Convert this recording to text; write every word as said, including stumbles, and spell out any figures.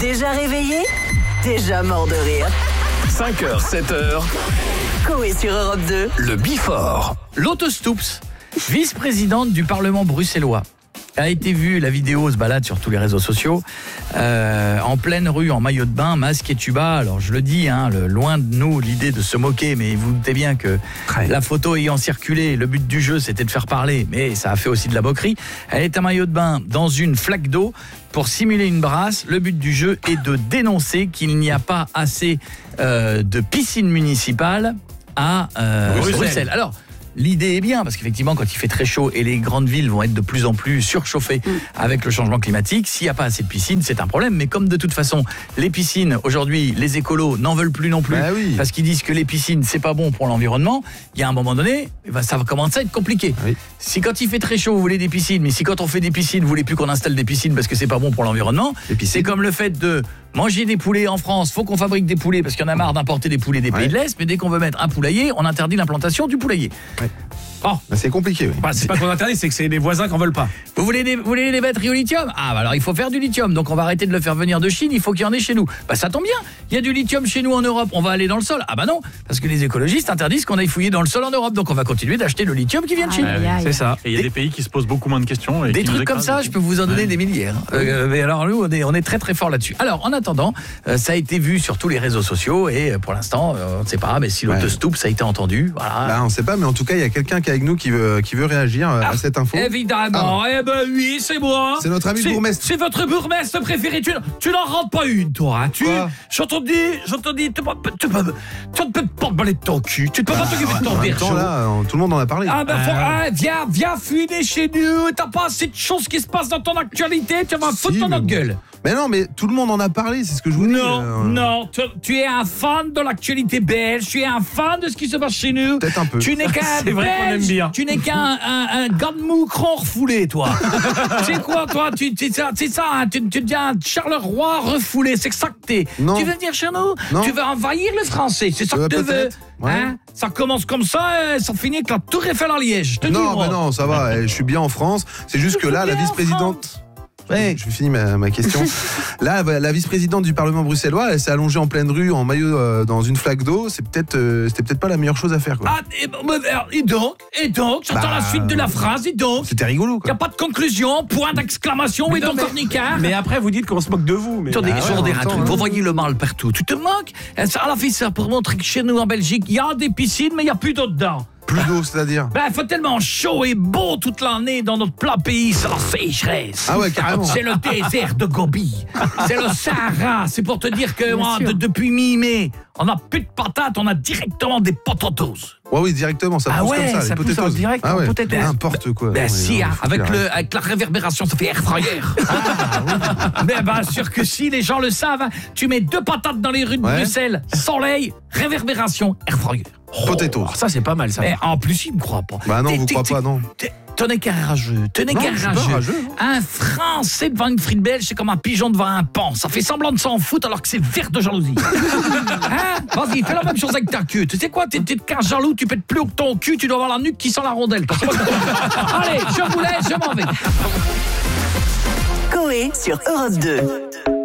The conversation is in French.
Déjà réveillé? Déjà mort de rire. cinq heures, sept heures. Coé sur Europe deux. Le Before. Lotte Stoops, vice-présidente du Parlement bruxellois, a été vue, la vidéo se balade sur tous les réseaux sociaux, euh, en pleine rue, en maillot de bain, masque et tuba. Alors je le dis, hein, le, loin de nous l'idée de se moquer, mais vous doutez bien que ouais. La photo ayant circulé, le but du jeu c'était de faire parler, mais ça a fait aussi de la moquerie. Elle est en maillot de bain dans une flaque d'eau pour simuler une brasse. Le but du jeu est de dénoncer qu'il n'y a pas assez euh, de piscines municipales à euh, Bruxelles. Bruxelles. Alors, l'idée est bien, parce qu'effectivement, quand il fait très chaud et les grandes villes vont être de plus en plus surchauffées avec le changement climatique, s'il n'y a pas assez de piscines, c'est un problème. Mais comme de toute façon, les piscines, aujourd'hui, les écolos n'en veulent plus non plus, bah oui. Parce qu'ils disent que les piscines, c'est pas bon pour l'environnement, il y a un moment donné, ça va commencer à être compliqué. Oui. Si quand il fait très chaud, vous voulez des piscines, mais si quand on fait des piscines, vous voulez plus qu'on installe des piscines parce que c'est pas bon pour l'environnement, c'est comme le fait de manger des poulets en France, faut qu'on fabrique des poulets parce qu'il y en a marre d'importer des poulets des pays ouais. de l'Est, mais dès qu'on veut mettre un poulailler, on interdit l'implantation du poulailler. Ouais. Oh. Ben c'est compliqué, oui. Bah, c'est pas qu'on interdit, c'est que c'est les voisins qui en veulent pas. Vous voulez des, vous voulez des batteries au lithium? Ah, bah alors il faut faire du lithium, donc on va arrêter de le faire venir de Chine, il faut qu'il y en ait chez nous. Bah ça tombe bien, il y a du lithium chez nous en Europe, on va aller dans le sol. Ah bah non, parce que les écologistes interdisent qu'on aille fouiller dans le sol en Europe, donc on va continuer d'acheter le lithium qui vient de Chine. Aïe, aïe. C'est ça. Et il y a des, des pays qui se posent beaucoup moins de questions. Et des qui trucs comme ça, je peux vous en donner ouais. des milliers. Hein. Euh, mais alors nous, on est, on est très très fort là-dessus. Alors en attendant, euh, ça a été vu sur tous les réseaux sociaux et pour l'instant, euh, on ne sait pas, mais si Lotte ouais. Stoops ça a été entendu, voilà. Bah, on ne sait pas, mais en tout cas, il y a quelqu'un qui est avec nous qui veut, qui veut réagir ah, à cette info. Évidemment, ah. eh ben oui, c'est moi. C'est notre ami le bourgmestre. C'est votre bourgmestre préféré. Tu, tu n'en rentres pas une, toi. Hein. Tu, j'entends dire, j'entends dire, tu, tu, tu, tu ne peux pas te baler de ton cul. Tu ne peux ah, pas t'occuper de ton berceau. Là, tout le monde en a parlé. Ah ben, faut, ah, viens, viens fuiner chez nous. T'as pas assez de choses qui se passent dans ton actualité. Tu vas foutre ton autre gueule. Mais non, mais tout le monde en a parlé, c'est ce que je vous dis. Non, euh... non, tu, tu es un fan de l'actualité belge, tu es un fan de ce qui se passe chez nous. Peut-être un peu. Tu n'es qu'un c'est vrai qu'on aime bien. Tu n'es qu'un un, un gars de moucron refoulé, toi. C'est quoi, toi? Tu, c'est ça, c'est ça hein, tu, tu deviens un Charleroi refoulé, c'est que ça que t'es. Non. Tu veux venir chez nous? Non. Tu veux envahir le français, c'est ça euh, que tu veux. Ouais. Hein? Ça commence comme ça et ça finit avec la Tour Eiffel à Liège. Je te non, dis, mais non, ça va, je suis bien en France. C'est juste que là, la vice-présidente... Ouais. Je finis ma, ma question. Là, la vice-présidente du Parlement bruxellois, elle s'est allongée en pleine rue en maillot euh, dans une flaque d'eau. C'est peut-être, euh, c'était peut-être pas la meilleure chose à faire, quoi. Ah, et, et donc, et donc, j'entends bah, la suite de la phrase. Et donc, c'était rigolo, quoi. Y a pas de conclusion, point d'exclamation. Où est ton cornicard? Mais après, vous dites qu'on se moque de vous. Mais attendez, ah, je ouais, dire un truc. Hein. Vous voyez le mal partout. Tu te moques? Elle a fait ça pour montrer que chez nous en Belgique, il y a des piscines, mais il y a plus d'eau dedans. Plus d'eau, c'est-à-dire? Ben, il faut tellement chaud et beau toute l'année dans notre plat pays, c'est la sécheresse. Ah ouais, carrément. C'est le désert de Gobi. C'est le Sahara. C'est pour te dire que moi, de, depuis mi-mai, on n'a plus de patates, on a directement des potatoes. Ouais, oui, directement, ça pousse ah ouais, comme ça, ça les pousse en direct, ah ouais, peut-être. N'importe quoi. Ben ouais, si, non, hein, avec, le, avec la réverbération, ça fait air fryer. Ah, oui. Mais bien sûr que si, les gens le savent. Hein, tu mets deux patates dans les rues de ouais. Bruxelles, soleil, réverbération, air fryer. Oh, potatoes. Ça, c'est pas mal, ça. Mais en plus, il me croit pas. Bah non, vous croyez pas, non. Tenez qu'un rageux, tenez qu'un rageux. Un Français devant une frite belge, c'est comme un pigeon devant un pan. Ça fait semblant de s'en foutre alors que c'est vert de jalousie. Hein? Vas-y, fais la même chose avec ta queue. Tu sais quoi, t'es, t'es qu'un jaloux, tu pètes plus haut que ton cul, tu dois avoir la nuque qui sent la rondelle. Allez, je vous laisse, je m'en vais. Coé sur Europe deux.